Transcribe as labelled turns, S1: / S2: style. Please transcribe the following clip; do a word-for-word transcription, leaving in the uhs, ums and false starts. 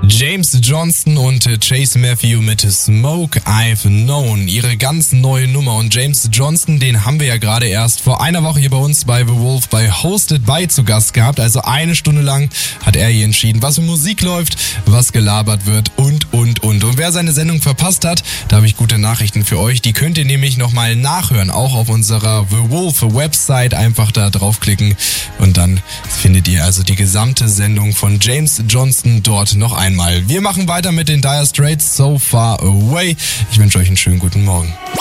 S1: James Johnston und Chase Matthew mit Smoke I've Known, ihre ganz neue Nummer. Und James Johnston, den haben wir ja gerade erst vor einer Woche hier bei uns bei The Wolf bei Hosted By zu Gast gehabt. Also eine Stunde lang hat er hier entschieden, was für Musik läuft, was gelabert wird und, und, und. Und wer seine Sendung verpasst hat, da habe ich gute Nachrichten für euch. Die könnt ihr nämlich nochmal nachhören, auch auf unserer The Wolf Website. Einfach da draufklicken und dann findet ihr also die gesamte Sendung von James Johnston dort noch einmal. Wir machen weiter mit den Dire Straits, So Far Away. Ich wünsche euch einen schönen guten Morgen.